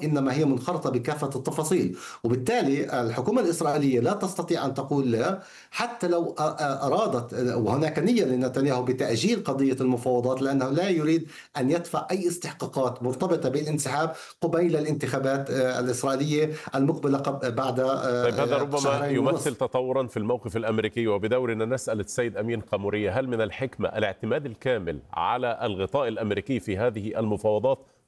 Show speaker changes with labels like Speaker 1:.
Speaker 1: المفاوضات، إنما هي منخرطة بكافة التفاصيل. وبالتالي الحكومة الإسرائيلية لا تستطيع أن تقول لا، حتى لو أرادت، وهناك نية لنتنياهو بتأجيل قضية المفاوضات، لأنه لا يريد أن يدفع أي استحقاقات مرتبطة بالانسحاب قبيل الانتخابات الإسرائيلية المقبلة بعد
Speaker 2: طيب، هذا ربما
Speaker 1: شهرين
Speaker 2: يمثل
Speaker 1: ونصف.
Speaker 2: تطورا في الموقف الأمريكي، وبدورنا نسأل السيد أمين قامورية: هل من الحكمة الاعتماد الكامل على الغطاء الأمريكي في هذه المفاوضات،